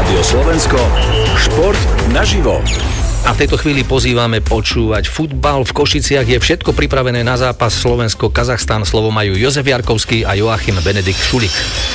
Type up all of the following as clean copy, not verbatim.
Rádio Slovensko, šport naživo. A v tejto chvíli pozývame počúvať futbal. V Košiciach je všetko pripravené na zápas Slovensko-Kazachstan. Slovo majú Jozef Jarkovský a Joachim Benedikt Šulik.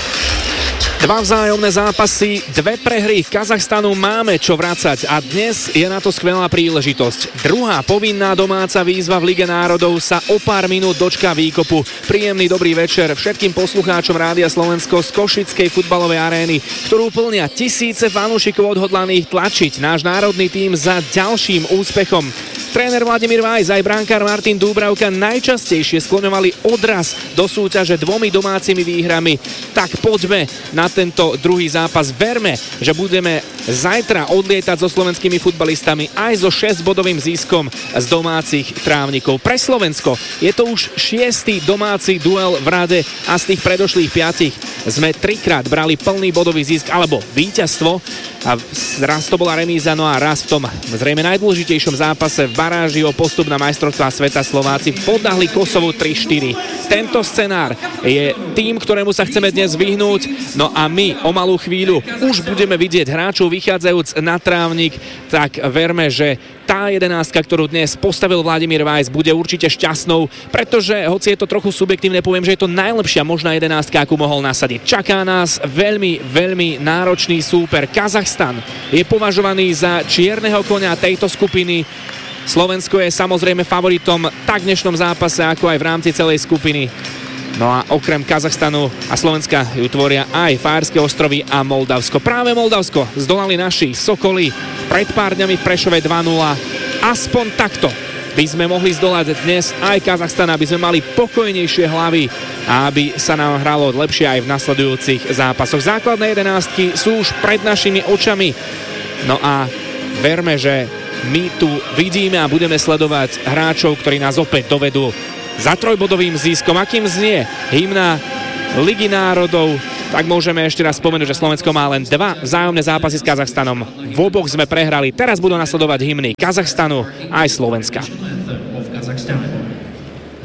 Dva vzájomné zápasy, dve prehry Kazachstanu máme čo vracať a dnes je na to skvelá príležitosť. Druhá povinná domáca výzva v Lige národov sa o pár minút dočká výkopu. Príjemný dobrý večer všetkým poslucháčom Rádia Slovensko z Košickej futbalovej arény, ktorú plnia tisíce fanúšikov odhodlaných tlačiť náš národný tím za ďalším úspechom. Tréner Vladimír Vajs aj brankár Martin Dúbravka najčastejšie skloňovali odraz do súťaže dvomi domácimi výhrami. Tak poďme na tento druhý zápas. Verme, že budeme zajtra odlietať so slovenskými futbalistami aj so 6-bodovým ziskom z domácich trávnikov. Pre Slovensko je to už 6. domáci duel v rade a z tých predošlých 5 sme 3-krát brali plný bodový zisk alebo víťazstvo. A raz to bola remíza, no a raz v tom zrejme najdôležitejšom zápase v baráži o postup na majstrovstvá sveta Slováci podľahli Kosovu 3-4. Tento scenár je tým, ktorému sa chceme dnes vyhnúť, no a my o malú chvíľu už budeme vidieť hráčov vychádzajúc na trávnik, tak verme, že tá jedenástka, ktorú dnes postavil Vladimír Vajs, bude určite šťastnou, pretože hoci je to trochu subjektívne, poviem, že je to najlepšia možná jedenástka, akú mohol nasadiť. Čaká nás veľmi, veľmi náročný súper. Kazachstan je považovaný za čierneho koňa tejto skupiny. Slovensko je samozrejme favoritom tak v dnešnom zápase, ako aj v rámci celej skupiny. No a okrem Kazachstanu a Slovenska ju tvoria aj Fajerské ostrovy a Moldavsko. Práve Moldavsko zdolali naši Sokoli pred pár dňami v Prešove 2-0. Aspoň takto by sme mohli zdolať dnes aj Kazachstan, aby sme mali pokojnejšie hlavy a aby sa nám hralo lepšie aj v nasledujúcich zápasoch. Základné jedenástky sú už pred našimi očami. No a verme, že my tu vidíme a budeme sledovať hráčov, ktorí nás opäť dovedú za trojbodovým ziskom. Akým znie hymna Ligy národov, tak môžeme ešte raz spomenúť, že Slovensko má len 2 vzájomné zápasy s Kazachstanom. V oboch sme prehrali. Teraz budú nasledovať hymny Kazachstanu aj Slovenska.